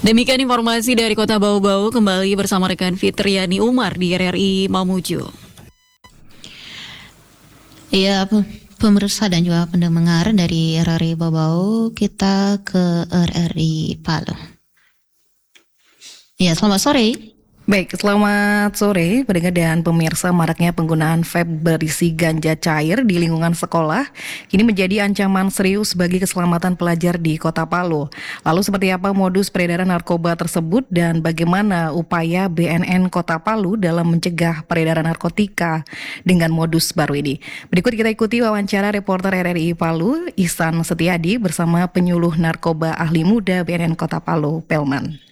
Demikian informasi dari Kota Bau-Bau, kembali bersama rekan Fitriani Umar di RRI Mamuju. Iya, pemirsa dan juga pendengar dari RRI Bau-Bau, kita ke RRI Palu. Ya, selamat sore. Baik, selamat sore pendengar dan pemirsa. Maraknya penggunaan vape berisi ganja cair di lingkungan sekolah kini menjadi ancaman serius bagi keselamatan pelajar di Kota Palu. Lalu seperti apa modus peredaran narkoba tersebut dan bagaimana upaya BNN Kota Palu dalam mencegah peredaran narkotika dengan modus baru ini? Berikut kita ikuti wawancara reporter RRI Palu, Ihsan Setiadi bersama penyuluh narkoba ahli muda BNN Kota Palu, Pelman.